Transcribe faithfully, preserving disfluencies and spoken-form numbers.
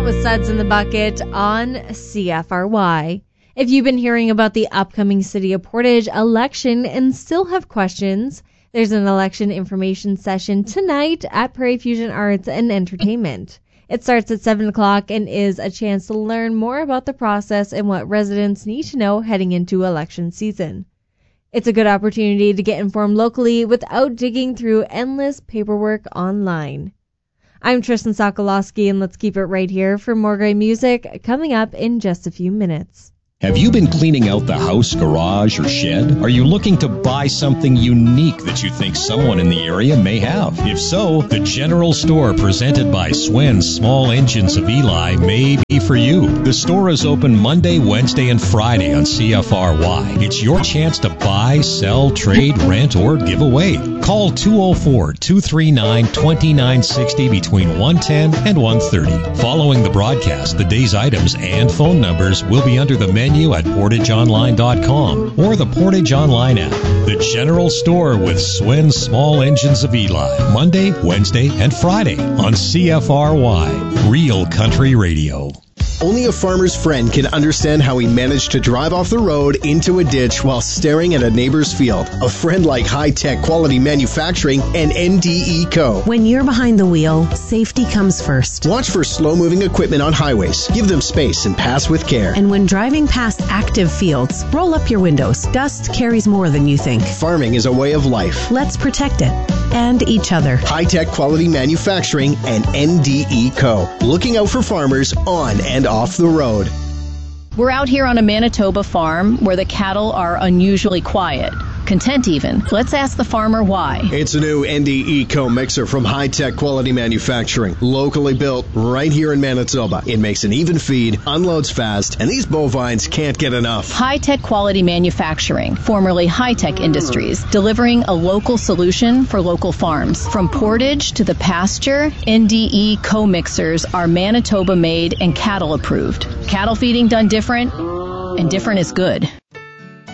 That was Suds in the Bucket on C F R Y. If you've been hearing about the upcoming City of Portage election and still have questions, there's an election information session tonight at Prairie Fusion Arts and Entertainment. It starts at seven o'clock and is a chance to learn more about the process and what residents need to know heading into election season. It's a good opportunity to get informed locally without digging through endless paperwork online. I'm Tristan Sokolowski, and let's keep it right here for more great music coming up in just a few minutes. Have you been cleaning out the house, garage, or shed? Are you looking to buy something unique that you think someone in the area may have? If so, the General Store presented by Swen's Small Engines of Eli may be for you. The store is open Monday, Wednesday, and Friday on C F R Y. It's your chance to buy, sell, trade, rent, or give away. Call two oh four, two three nine, two nine six oh between one ten and one thirty. Following the broadcast, the day's items and phone numbers will be under the menu at portage online dot com or the Portage Online app. The General Store with Swen's Small Engines of Eli, Monday, Wednesday, and Friday on C F R Y, Real Country Radio. Only a farmer's friend can understand how he managed to drive off the road into a ditch while staring at a neighbor's field. A friend like High Tech Quality Manufacturing and N D E Co. When you're behind the wheel, safety comes first. Watch for slow-moving equipment on highways. Give them space and pass with care. And when driving past active fields, roll up your windows. Dust carries more than you think. Farming is a way of life. Let's protect it. And each other. High Tech Quality Manufacturing and N D E Co. Looking out for farmers on and off the road. We're out here on a Manitoba farm where the cattle are unusually quiet. Content even. Let's ask the farmer why. It's a new N D E Co mixer from High Tech Quality Manufacturing. Locally built right here in Manitoba. It makes an even feed, unloads fast, and these bovines can't get enough. High Tech Quality Manufacturing, formerly High Tech Industries, delivering a local solution for local farms. From Portage to the pasture, N D E Co mixers are Manitoba made and cattle approved. Cattle feeding done different, and different is good.